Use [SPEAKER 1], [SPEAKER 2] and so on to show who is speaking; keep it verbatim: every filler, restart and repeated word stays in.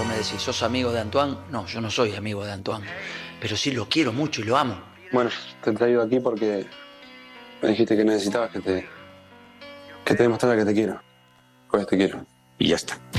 [SPEAKER 1] vos me decís, ¿sos amigo de Antoine? No, yo no soy amigo de Antoine. Pero sí lo quiero mucho y lo amo.
[SPEAKER 2] Bueno, te he traído aquí porque me dijiste que necesitabas que te, que te demostrara que te quiero. Pues te quiero. Y ya está.